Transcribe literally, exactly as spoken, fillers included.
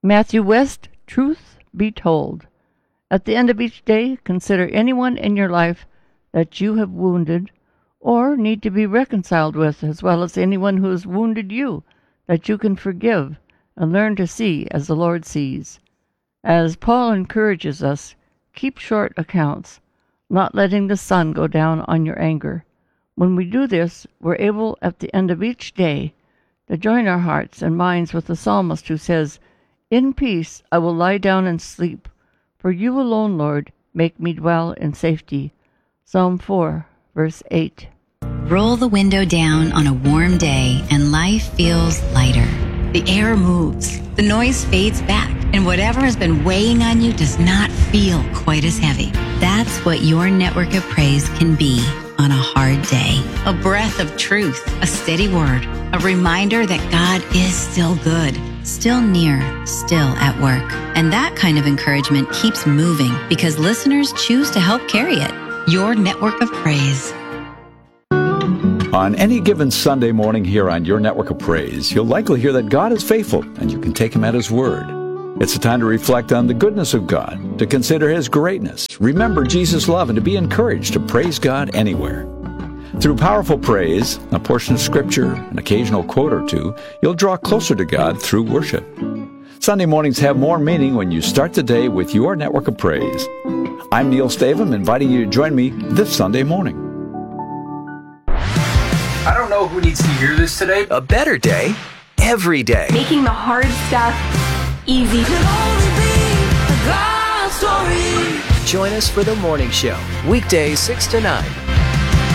Matthew West, Truth Be Told. At the end of each day, consider anyone in your life that you have wounded or need to be reconciled with, as well as anyone who has wounded you, that you can forgive and learn to see as the Lord sees. As Paul encourages us, keep short accounts, not letting the sun go down on your anger. When we do this, we're able at the end of each day to join our hearts and minds with the psalmist who says, "In peace I will lie down and sleep, for you alone, Lord, make me dwell in safety." Psalm four, verse eight. Roll the window down on a warm day and life feels lighter. The air moves, the noise fades back, and whatever has been weighing on you does not feel quite as heavy. That's what your network of praise can be on a hard day. A breath of truth, a steady word, a reminder that God is still good, still near, still at work. And that kind of encouragement keeps moving because listeners choose to help carry it. Your network of praise. On any given Sunday morning here on Your Network of Praise, you'll likely hear that God is faithful and you can take Him at His word. It's a time to reflect on the goodness of God, to consider His greatness, remember Jesus' love, and to be encouraged to praise God anywhere. Through powerful praise, a portion of Scripture, an occasional quote or two, you'll draw closer to God through worship. Sunday mornings have more meaning when you start the day with Your Network of Praise. I'm Neil Stavum, inviting you to join me this Sunday morning. I don't know who needs to hear this today. A better day, every day. Making the hard stuff easy. Join us for the morning show, weekdays six to nine